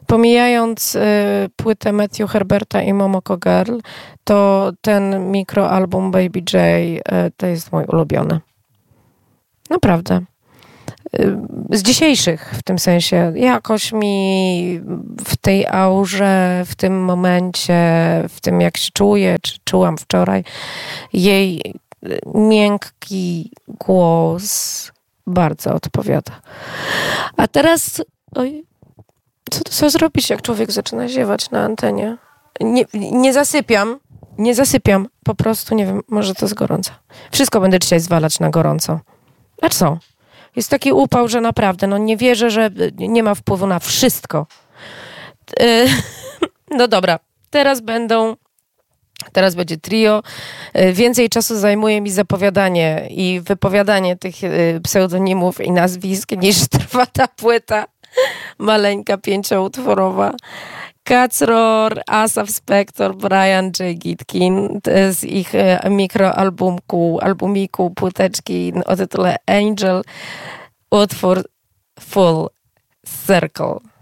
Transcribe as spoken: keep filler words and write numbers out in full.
pomijając y, płytę Matthew Herberta i Momoko Girl, to ten mikroalbum Baby J y, to jest mój ulubiony. Naprawdę. Y, z dzisiejszych w tym sensie. Jakoś mi w tej aurze, w tym momencie, w tym jak się czuję, czy czułam wczoraj, jej miękki głos bardzo odpowiada. A teraz... Oj, Co, co zrobić, jak człowiek zaczyna ziewać na antenie? Nie, nie zasypiam, nie zasypiam. Po prostu, nie wiem, może to jest gorąco. Wszystko będę dzisiaj zwalać na gorąco. A co? Jest taki upał, że naprawdę, no nie wierzę, że nie ma wpływu na wszystko. Yy, no dobra, teraz będą... Teraz będzie trio. Więcej czasu zajmuje mi zapowiadanie i wypowiadanie tych pseudonimów i nazwisk niż trwa ta płyta. Maleńka, pięcioutworowa. Kacror, Asaf Spector, Brian J. Gitkin z ich mikroalbumku, albumiku, płyteczki o tytule Angel, utwór Full Circle.